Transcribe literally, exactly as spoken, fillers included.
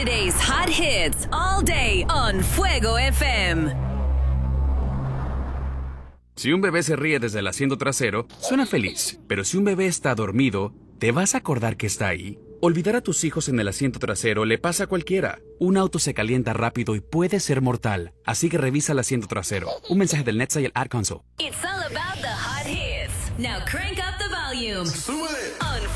Today's hot hits all day on Fuego F M. Si un bebé se ríe desde el asiento trasero, suena feliz. Pero si un bebé está dormido, ¿te vas a acordar que está ahí? Olvidar a tus hijos en el asiento trasero le pasa a cualquiera. Un auto se calienta rápido y puede ser mortal. Así que revisa el asiento trasero. Un mensaje del Netsa y el Ad Console. It's all about the hot hits. Now crank up the volume. On